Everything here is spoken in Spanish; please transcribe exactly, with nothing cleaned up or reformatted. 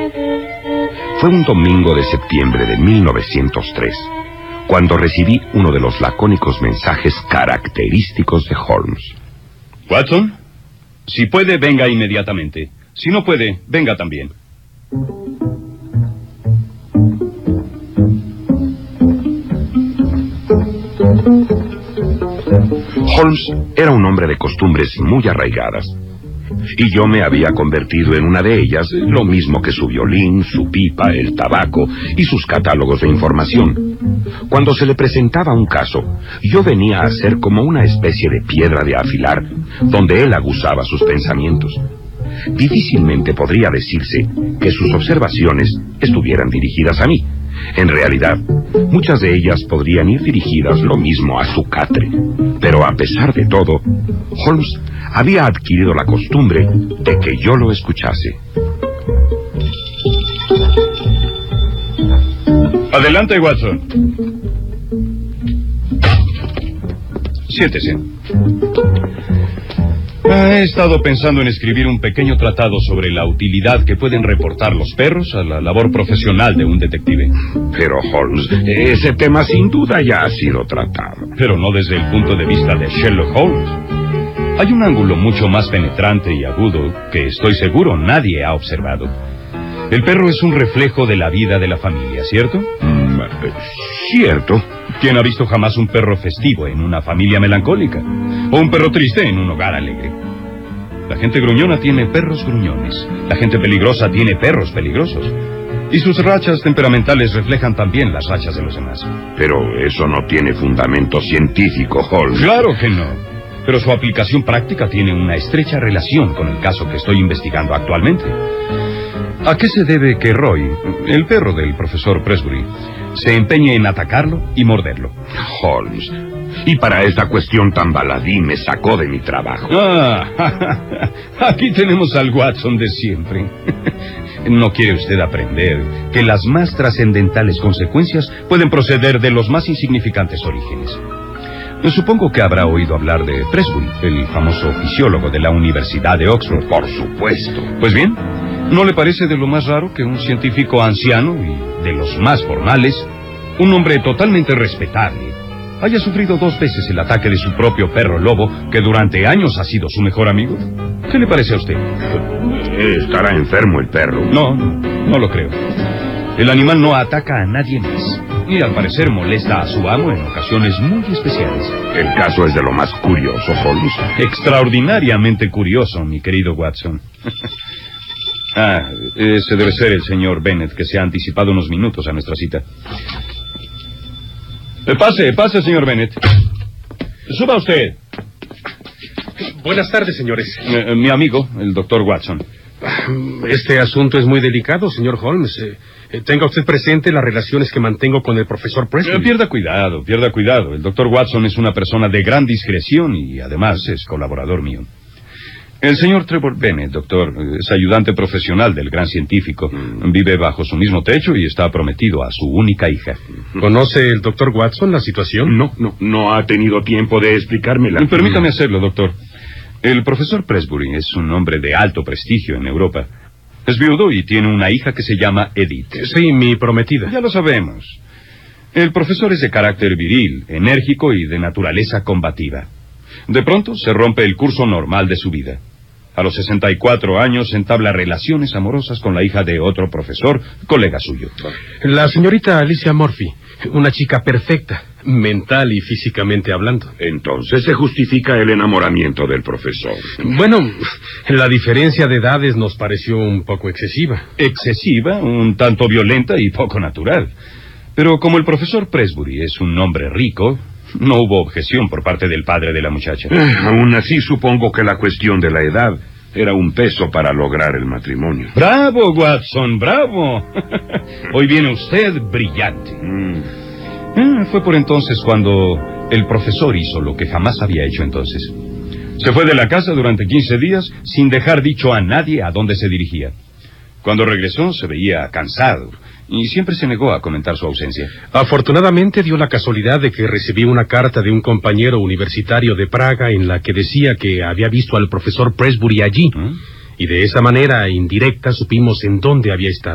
Fue un domingo de septiembre de mil novecientos tres, cuando recibí uno de los lacónicos mensajes característicos de Holmes. Watson, si puede, venga inmediatamente. Si no puede, venga también. Holmes era un hombre de costumbres muy arraigadas, y yo me había convertido en una de ellas, lo mismo que su violín, su pipa, el tabaco y sus catálogos de información. Cuando se le presentaba un caso, yo venía a ser como una especie de piedra de afilar, donde él aguzaba sus pensamientos. Difícilmente podría decirse que sus observaciones estuvieran dirigidas a mí. En realidad, muchas de ellas podrían ir dirigidas lo mismo a su catre. Pero a pesar de todo, Holmes había adquirido la costumbre de que yo lo escuchase. Adelante, Watson. Siéntese. He estado pensando en escribir un pequeño tratado sobre la utilidad que pueden reportar los perros a la labor profesional de un detective. Pero, Holmes, ese tema sin duda ya ha sido tratado. Pero no desde el punto de vista de Sherlock Holmes. Hay un ángulo mucho más penetrante y agudo que estoy seguro nadie ha observado. El perro es un reflejo de la vida de la familia, ¿cierto? Mm, cierto. ¿Quién ha visto jamás un perro festivo en una familia melancólica? ¿O un perro triste en un hogar alegre? La gente gruñona tiene perros gruñones. La gente peligrosa tiene perros peligrosos. Y sus rachas temperamentales reflejan también las rachas de los demás. Pero eso no tiene fundamento científico, Holmes. Claro que no. Pero su aplicación práctica tiene una estrecha relación con el caso que estoy investigando actualmente. ¿A qué se debe que Roy, el perro del profesor Presbury, se empeñe en atacarlo y morderlo? Holmes, y para esa cuestión tan baladí me sacó de mi trabajo. Ah, aquí tenemos al Watson de siempre. ¿No quiere usted aprender que las más trascendentales consecuencias pueden proceder de los más insignificantes orígenes? Supongo que habrá oído hablar de Presbury, el famoso fisiólogo de la Universidad de Oxford. Por supuesto. Pues bien, ¿no le parece de lo más raro que un científico anciano y de los más formales, un hombre totalmente respetable, haya sufrido dos veces el ataque de su propio perro lobo, que durante años ha sido su mejor amigo? ¿Qué le parece a usted? ¿Estará enfermo el perro? No, no, no lo creo. El animal no ataca a nadie más, y al parecer molesta a su amo en ocasiones muy especiales. El caso es de lo más curioso, Holmes. Extraordinariamente curioso, mi querido Watson. Ah, ese debe ser el señor Bennet, que se ha anticipado unos minutos a nuestra cita. Eh, pase, pase, señor Bennet. Suba usted. Buenas tardes, señores. Eh, mi amigo, el doctor Watson. Este asunto es muy delicado, señor Holmes. Eh, eh, tenga usted presente las relaciones que mantengo con el profesor Presbury. Eh, pierda cuidado, pierda cuidado. El doctor Watson es una persona de gran discreción y además es colaborador mío. El señor Trevor Bennet, doctor, es ayudante profesional del gran científico. Mm. Vive bajo su mismo techo y está prometido a su única hija. ¿Conoce el doctor Watson la situación? No, no, no ha tenido tiempo de explicármela. Permítame hacerlo, doctor. El profesor Presbury es un hombre de alto prestigio en Europa. Es viudo y tiene una hija que se llama Edith. Sí, mi prometida. Ya lo sabemos. El profesor es de carácter viril, enérgico y de naturaleza combativa. De pronto se rompe el curso normal de su vida. A los sesenta y cuatro años entabla relaciones amorosas con la hija de otro profesor, colega suyo. La señorita Alicia Murphy, una chica perfecta, mental y físicamente hablando. Entonces se justifica el enamoramiento del profesor. Bueno, la diferencia de edades nos pareció un poco excesiva. Excesiva, un tanto violenta y poco natural. Pero como el profesor Presbury es un hombre rico, no hubo objeción por parte del padre de la muchacha. Eh, aún así, supongo que la cuestión de la edad era un peso para lograr el matrimonio. ¡Bravo, Watson, bravo! Hoy viene usted brillante. Mm. Eh, fue por entonces cuando el profesor hizo lo que jamás había hecho entonces. Se fue de la casa durante quince días sin dejar dicho a nadie a dónde se dirigía. Cuando regresó se veía cansado y siempre se negó a comentar su ausencia. Afortunadamente dio la casualidad de que recibí una carta de un compañero universitario de Praga en la que decía que había visto al profesor Presbury allí. ¿Mm? Y de esa manera indirecta supimos en dónde había estado.